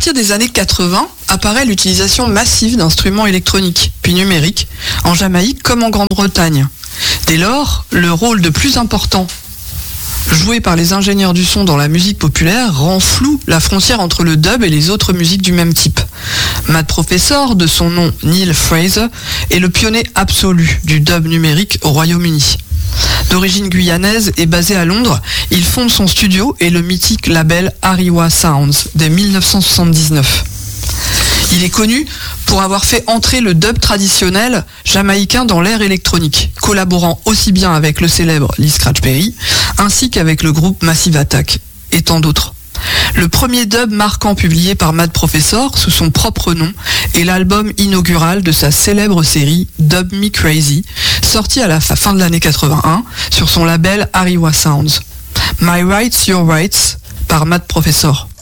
partir des années 80, apparaît l'utilisation massive d'instruments électroniques, puis numériques, en Jamaïque comme en Grande-Bretagne. Dès lors, le rôle de plus important joué par les ingénieurs du son dans la musique populaire rend floue la frontière entre le dub et les autres musiques du même type. Matt Professor, de son nom Neil Fraser, est le pionnier absolu du dub numérique au Royaume-Uni. D'origine guyanaise et basé à Londres, il fonde son studio et le mythique label Ariwa Sounds dès 1979. Il est connu pour avoir fait entrer le dub traditionnel jamaïcain dans l'ère électronique, collaborant aussi bien avec le célèbre Lee Scratch Perry, ainsi qu'avec le groupe Massive Attack, et tant d'autres. Le premier dub marquant publié par Matt Professor sous son propre nom est l'album inaugural de sa célèbre série Dub Me Crazy, sorti à la fin de l'année 81 sur son label Ariwa Sounds. My Rights, Your Rights par Matt Professor.